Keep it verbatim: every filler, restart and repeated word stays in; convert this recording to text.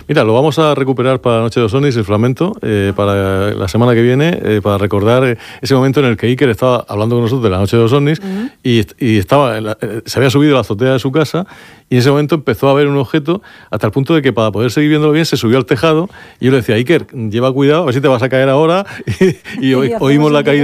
Mira, lo vamos a recuperar para la Noche de los Ovnis, el fragmento, eh, para la semana que viene, eh, para recordar eh, ese momento en el que Iker estaba hablando con nosotros de la Noche de los Ovnis uh-huh. y, y estaba en la, eh, se había subido a la azotea de su casa y en ese momento empezó a ver un objeto hasta el punto de que para poder seguir viéndolo bien se subió al tejado y yo le decía, Iker, lleva cuidado, a ver si te vas a caer ahora y, y oímos la caída.